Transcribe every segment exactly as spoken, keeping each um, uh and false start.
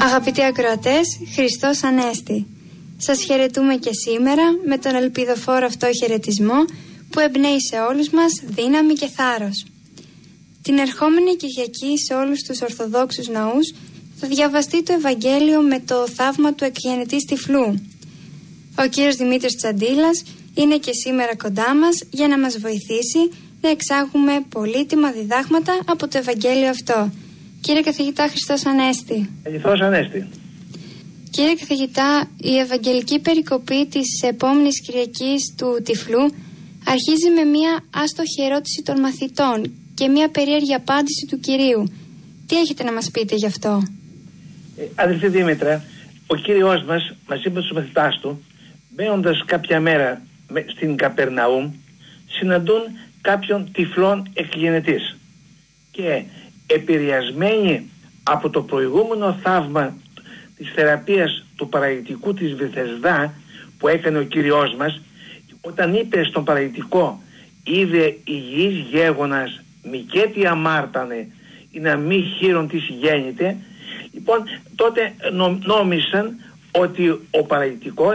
Αγαπητοί ακροατές, Χριστός Ανέστη. Σας χαιρετούμε και σήμερα με τον ελπιδοφόρο αυτό χαιρετισμό που εμπνέει σε όλους μας δύναμη και θάρρος. Την ερχόμενη Κυριακή σε όλους τους Ορθοδόξους ναούς θα διαβαστεί το Ευαγγέλιο με το θαύμα του εκγεννητής τυφλού. Ο κύριος Δημήτρης Τσαντήλας είναι και σήμερα κοντά μας για να μας βοηθήσει να εξάγουμε πολύτιμα διδάγματα από το Ευαγγέλιο αυτό. Κύριε καθηγητά, Χριστός Ανέστη. Χριστός Ανέστη. Κύριε καθηγητά, η Ευαγγελική περικοπή της επόμενης Κυριακής του τυφλού αρχίζει με μια άστοχη ερώτηση των μαθητών και μια περίεργη απάντηση του Κυρίου. Τι έχετε να μας πείτε γι' αυτό? Ε, αδελφή Δήμητρα, ο Κύριος μας μαζί με τους μαθητάς του, μπαίνοντας κάποια μέρα στην Καπερναούμ, συναντούν κάποιον τυφλόν εκγεννητής και επηρεασμένοι από το προηγούμενο θαύμα της θεραπείας του παραλυτικού της Βηθεσδά που έκανε ο Κύριος μας, όταν είπε στον παραλυτικό «Είδε υγιής γέγονας, μικέτι αμάρτανε, ή να μη χείρον της γέννηται», λοιπόν τότε νο, νόμισαν ότι ο παραλυτικός,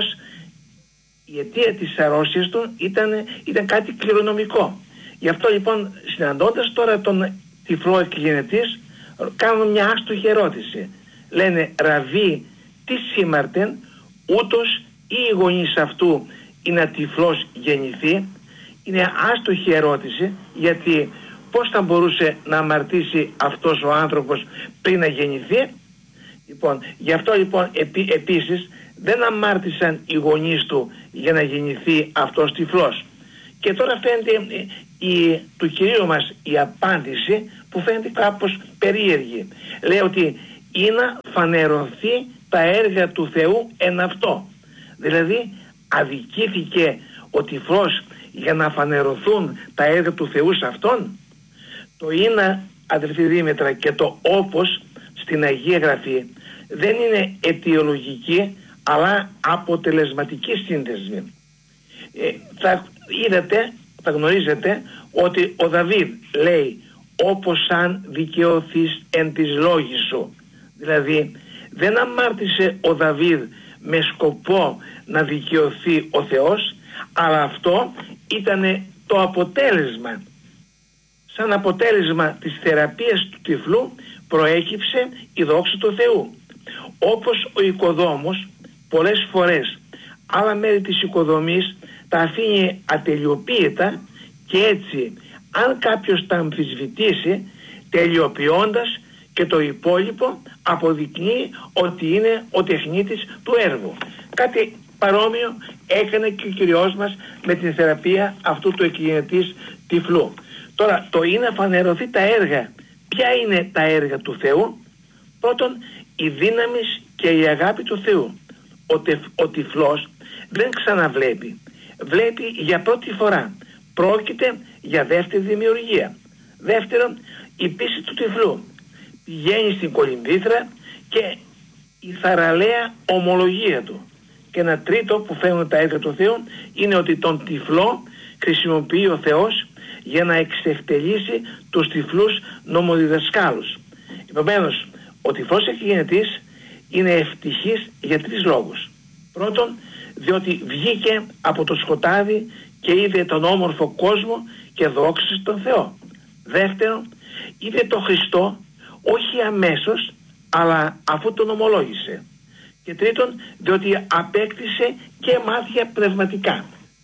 η αιτία της αρρώστιας του ήταν, ήταν κάτι κληρονομικό. Γι' αυτό λοιπόν, συναντώντας τώρα τον τυφλό εκγεννητής, κάνουν μια άστοχη ερώτηση. Λένε «Ραβί, τι σήμαρτεν, ούτως ή οι γονείς αυτού είναι τυφλός γεννηθεί?» Είναι άστοχη ερώτηση, γιατί πώς θα μπορούσε να αμαρτήσει αυτός ο άνθρωπος πριν να γεννηθεί? Λοιπόν, γι' αυτό λοιπόν επί, επίσης δεν αμάρτησαν οι γονείς του για να γεννηθεί αυτός τυφλός. Και τώρα φαίνεται η, του Κυρίου μας η απάντηση που φαίνεται κάπως περίεργη. Λέει ότι «ή να φανερωθεί τα έργα του Θεού εν αυτό». Δηλαδή αδικήθηκε ο τυφλός για να φανερωθούν τα έργα του Θεού σε αυτόν. Το «είναι», αδελφή Δήμητρα, και το «όπως» στην Αγία Γραφή δεν είναι αιτιολογική αλλά αποτελεσματική σύνδεσμη. Ε, θα είδατε, θα γνωρίζετε ότι ο Δαβίδ λέει «όπως αν δικαιωθείς εν της λόγης σου». Δηλαδή δεν αμάρτησε ο Δαβίδ με σκοπό να δικαιωθεί ο Θεός, αλλά αυτό ήταν το αποτέλεσμα. Σαν αποτέλεσμα της θεραπείας του τυφλού προέκυψε η δόξα του Θεού. Όπως ο οικοδόμος πολλές φορές άλλα μέρη της οικοδομής τα αφήνει ατελειοποίητα και έτσι αν κάποιος τα αμφισβητήσει, τελειοποιώντας και το υπόλοιπο αποδεικνύει ότι είναι ο τεχνίτης του έργου. Κάτι παρόμοιο έκανε και ο Κυριός μας με την θεραπεία αυτού του εκγεννητής τυφλού. Τώρα το «είναι» φανερωθεί τα έργα. Ποια είναι τα έργα του Θεού? Πρώτον, η δύναμη και η αγάπη του Θεού. Ο, τεφ, ο τυφλός δεν ξαναβλέπει. Βλέπει για πρώτη φορά. Πρόκειται για δεύτερη δημιουργία. Δεύτερον, η πίστη του τυφλού. Πηγαίνει στην κολυμβήθρα και η θαραλέα ομολογία του. Και ένα τρίτο που φαίνουν τα έργα του Θεού είναι ότι τον τυφλό χρησιμοποιεί ο Θεός για να εξευτελίσει τους τυφλούς νομοδιδασκάλους. Επομένως, ο τυφλός εκγεννητής είναι ευτυχής για τρεις λόγους. Πρώτον, διότι βγήκε από το σκοτάδι και είδε τον όμορφο κόσμο και δόξασε τον Θεό. Δεύτερον, είδε τον Χριστό όχι αμέσως, αλλά αφού τον ομολόγησε. Και τρίτον, διότι απέκτησε και μάτια πνευματικά.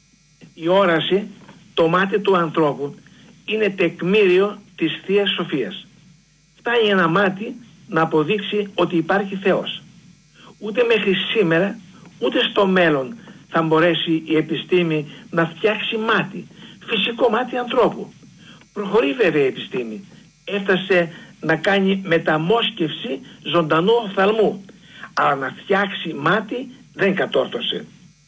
Η όραση, το μάτι του ανθρώπου, είναι τεκμήριο της Θείας Σοφίας. Φτάνει ένα μάτι να αποδείξει ότι υπάρχει Θεός. Ούτε μέχρι σήμερα, ούτε στο μέλλον θα μπορέσει η επιστήμη να φτιάξει μάτι, φυσικό μάτι ανθρώπου. Προχωρεί βέβαια η επιστήμη. Έφτασε να κάνει μεταμόσχευση ζωντανού οφθαλμού, αλλά να φτιάξει μάτι δεν κατόρθωσε.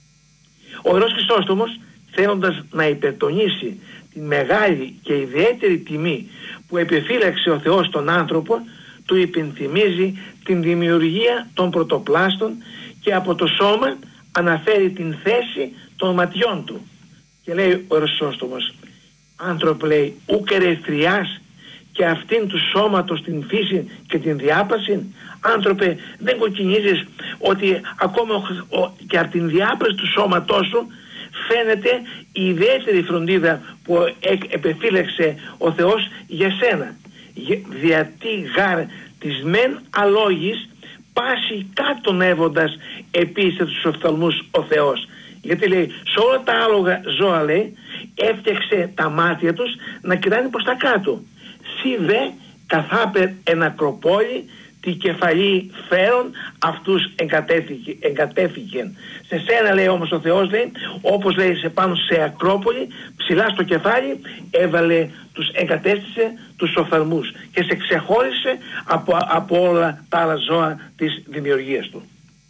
Ο Ιερός Χρυσόστομος, θέλοντας να υπερτονίσει τη μεγάλη και ιδιαίτερη τιμή που επιφύλαξε ο Θεός τον άνθρωπο, του υπενθυμίζει την δημιουργία των πρωτοπλάστων και από το σώμα αναφέρει την θέση των ματιών του. Και λέει ο Ιερός Χρυσόστομος, άνθρωπο, λέει, ούκ ερεθριάς και αυτήν του σώματος την φύση και την διάπαση? Άνθρωπε, δεν κοκκινίζεις ότι ακόμα ο, ο, και από την διάπαση του σώματός σου φαίνεται η ιδιαίτερη φροντίδα που ε, επεφύλαξε ο Θεός για σένα? Γιατί γάρ της μεν αλόγης πάση κάτων έβοντας επίσης τους οφθαλμούς ο Θεός. Γιατί λέει, σε όλα τα άλογα ζώα, λέει, έφτιαξε τα μάτια τους να κοιτάνε προς τα κάτω. Σι δε καθάπερ εν ακροπόλη τη κεφαλή φέρον αυτούς εγκατέφυγε, εγκατέφυγεν. Σε σένα, λέει, όμως ο Θεός, λέει, όπως λέει σε πάνω σε ακρόπολη, ψηλά στο κεφάλι έβαλε, τους εγκατέστησε τους οφθαλμούς και σε ξεχώρισε από, από όλα τα άλλα ζώα της δημιουργίας του.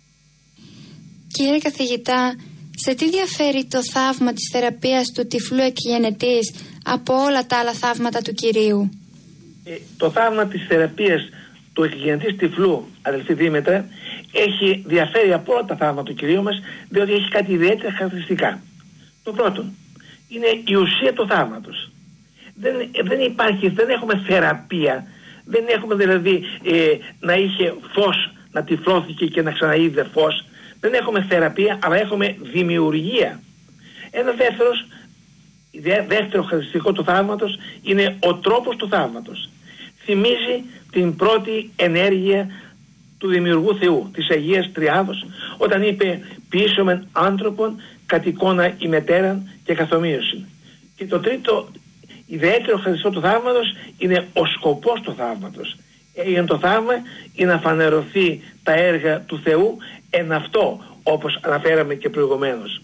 Κύριε καθηγητά, σε τι διαφέρει το θαύμα της θεραπείας του τυφλού εκγενετής από όλα τα άλλα θαύματα του Κυρίου? Ε, το θαύμα της θεραπείας του εκγενετής τυφλού, αδελφή Δήμητρα, έχει διαφέρει από όλα τα θαύματα του Κυρίου μας, διότι έχει κάτι ιδιαίτερα χαρακτηριστικά. Το πρώτο είναι η ουσία του θαύματος. Δεν, δεν υπάρχει, δεν έχουμε θεραπεία, δεν έχουμε δηλαδή ε, να είχε φως, να τυφλώθηκε και να ξαναείδε φως. Δεν έχουμε θεραπεία, αλλά έχουμε δημιουργία. Ένα δεύτερος, δεύτερο χαρακτηριστικό του θαύματος είναι ο τρόπος του θαύματος. Θυμίζει την πρώτη ενέργεια του Δημιουργού Θεού, της Αγίας Τριάδος, όταν είπε «Ποιήσομεν άνθρωπον κατ' εικόνα ημετέραν και καθομοίωσιν». Και το τρίτο ιδιαίτερο χαρακτηριστικό του θαύματος είναι ο σκοπός του θαύματος. Έγινε το θαύμα είναι να φανερωθεί τα έργα του Θεού εν αυτό, όπως αναφέραμε και προηγουμένως.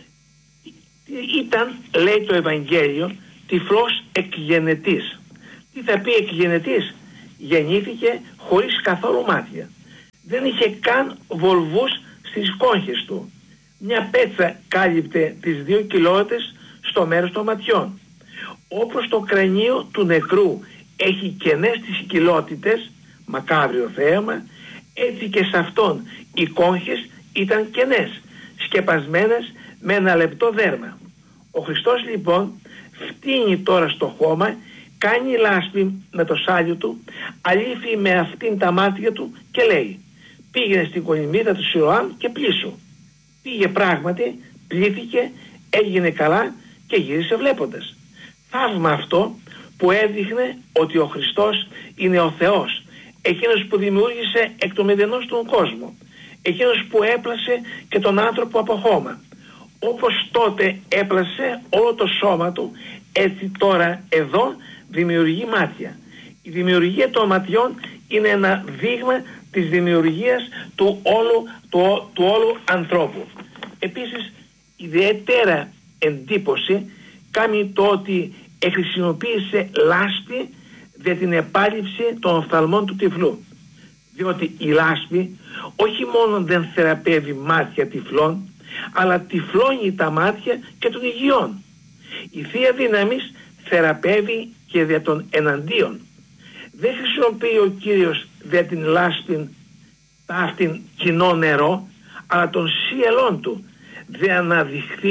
Ήταν, λέει το Ευαγγέλιο, τυφλός εκγενετής. Τι θα πει εκγενετής? Γεννήθηκε χωρίς καθόλου μάτια. Δεν είχε καν βολβούς στις κόγχες του. Μια πέτσα κάλυπτε τις δύο κοιλώτες στο μέρος των ματιών. Όπως το κρανίο του νεκρού έχει κενές τις κοιλότητες, μακάβριο θέαμα, έτσι και σε αυτόν οι κόγχες ήταν κενές, σκεπασμένες με ένα λεπτό δέρμα. Ο Χριστός λοιπόν φτύνει τώρα στο χώμα, κάνει λάσπη με το σάλιο του, αλήφει με αυτήν τα μάτια του και λέει «Πήγαινε στην κολυμβίδα του Σιλοάμ και πλήσου». Πήγε πράγματι, πλήθηκε, έγινε καλά και γύρισε βλέποντας. Θαύμα αυτό που έδειχνε ότι ο Χριστός είναι ο Θεός, εκείνος που δημιούργησε εκ του μηδενός τον κόσμο, εκείνος που έπλασε και τον άνθρωπο από χώμα. Όπως τότε έπλασε όλο το σώμα του, έτσι τώρα εδώ δημιουργεί μάτια. Η δημιουργία των ματιών είναι ένα δείγμα της δημιουργίας του όλου, του, του όλου ανθρώπου. Επίσης, ιδιαίτερα εντύπωση κάνει το ότι χρησιμοποίησε λάσπη για την επάλυψη των οφθαλμών του τυφλού. Διότι η λάσπη όχι μόνο δεν θεραπεύει μάτια τυφλών, αλλά τυφλώνει τα μάτια και των υγιών. Η Θεία Δύναμης θεραπεύει και δια των εναντίον. Δεν χρησιμοποιεί ο Κύριος δια την λάσπη αυτήν κοινό νερό, αλλά των σύελών του, δε αναδειχθεί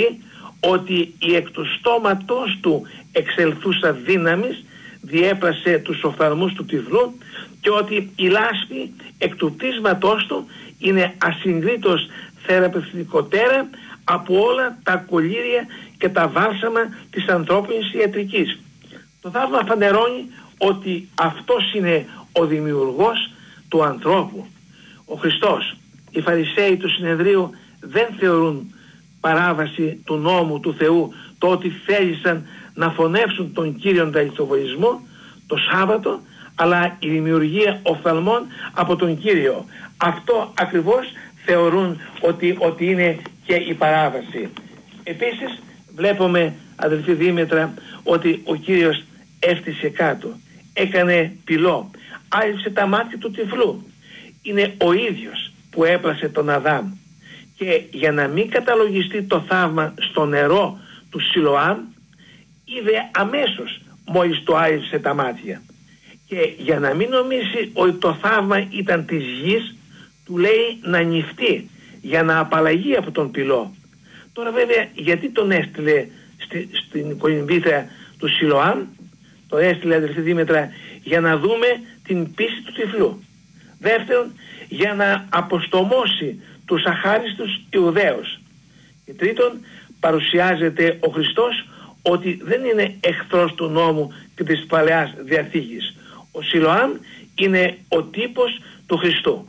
ότι η εκ του στόματος του εξελθούσα δύναμης διέπλασε τους οφθαλμούς του τυφλού και ότι η λάσπη εκ του πτήσματός του είναι ασυγκρίτως θεραπευτικότερα από όλα τα κολλήρια και τα βάλσαμα της ανθρώπινης ιατρικής. Το θαύμα φανερώνει ότι αυτός είναι ο δημιουργός του ανθρώπου. Ο Χριστός, οι Φαρισαίοι του Συνεδρίου δεν θεωρούν παράβαση του νόμου του Θεού το ότι θέλησαν να φωνεύσουν τον Κύριον ταλαιθοβολισμό το Σάββατο, αλλά η δημιουργία οφθαλμών από τον Κύριο. Αυτό ακριβώς θεωρούν ότι, ότι είναι και η παράβαση. Επίσης βλέπουμε, αδελφοί Δήμητρα, ότι ο Κύριος έφτιασε κάτω, έκανε πυλό, άλυψε τα μάτια του τυφλού. Είναι ο ίδιος που έπλασε τον Αδάμ. Και για να μην καταλογιστεί το θαύμα στο νερό του Σιλοάμ, είδε αμέσως μόλις το άλυψε τα μάτια. Και για να μην νομίσει ότι το θαύμα ήταν της γης, του λέει να νυφτεί για να απαλλαγεί από τον πυλό. Τώρα βέβαια γιατί τον έστειλε στη, στην κολυμβήθρα του Σιλοάμ? το έστειλε αδελφή Δήμητρα για να δούμε την πίστη του τυφλού. Δεύτερον, για να αποστομώσει τους αχάριστους Ιουδαίους. Και τρίτον, παρουσιάζεται ο Χριστός ότι δεν είναι εχθρός του νόμου και της Παλαιάς Διαθήκης. Ο Σιλοάμ είναι ο τύπος του Χριστού.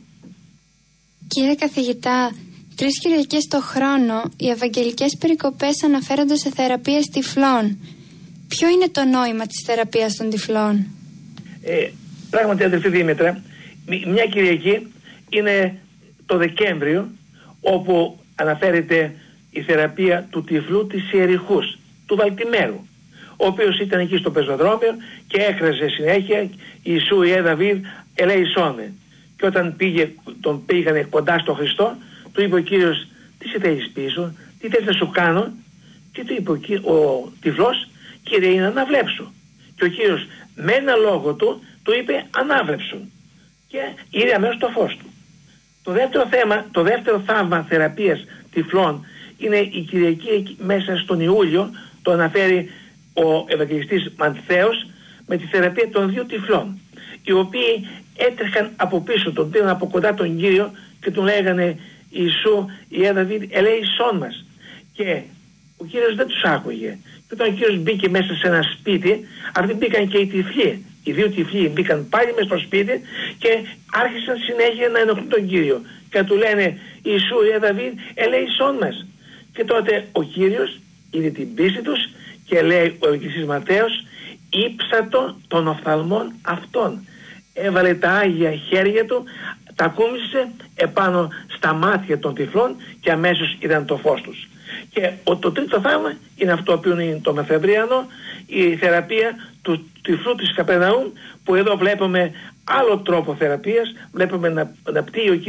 Κύριε καθηγητά, τρεις Κυριακές το χρόνο οι ευαγγελικές περικοπές αναφέρονται σε θεραπείες τυφλών. Ποιο είναι το νόημα της θεραπείας των τυφλών? Ε, πράγματι, αδελφή Δήμητρα, μια Κυριακή είναι το Δεκέμβριο, όπου αναφέρεται η θεραπεία του τυφλού της Ιεριχούς, του Βαλτιμέρου, ο οποίος ήταν εκεί στο πεζοδρόμιο και έκραζε συνέχεια «Ιησού Ιε Δαβίδ ελέησόμε». Και όταν πήγε, τον πήγανε κοντά στο Χριστό, του είπε ο Κύριος, τι σε θέλεις πίσω, τι θέλεις να σου κάνω? Και του είπε ο, ο τυφλός, Κύριε, είναι αναβλέψου. Και ο Κύριος με ένα λόγο του, του είπε ανάβλεψου. Και είδε αμέσως το φως του. Το δεύτερο θέμα, το δεύτερο θαύμα θεραπείας τυφλών είναι η Κυριακή μέσα στον Ιούλιο, το αναφέρει ο Ευαγγελιστής Ματθαίος, με τη θεραπεία των δύο τυφλών, οι οποίοι έτρεχαν από πίσω, τον πήραν από κοντά τον Κύριο και του λέγανε Ιησού Ιε Δαβίδ ελέησόν μας. Και ο Κύριος δεν τους άκουγε. Και όταν ο Κύριος μπήκε μέσα σε ένα σπίτι, αυτοί μπήκαν και οι τυφλοί. Οι δύο τυφλοί μπήκαν πάλι μέσα στο σπίτι και άρχισαν συνέχεια να ενοχλούν τον Κύριο και να του λένε Ιησού Ιε Δαβίδ ελέησόν μας. Και τότε ο Κύριος είδε την πίστη τους και λέει ο Ευαγγελιστής Ματθαίος, ύψατο των οφθαλμών αυτών. Έβαλε τα άγια χέρια του, τα κούμισε επάνω στα μάτια των τυφλών και αμέσως είδαν το φως τους. Και το τρίτο θαύμα είναι αυτό που είναι το μεθεβρίανο, η θεραπεία του τυφλού της Καπερναούμ, που εδώ βλέπουμε άλλο τρόπο θεραπείας, βλέπουμε να, να πτύει ο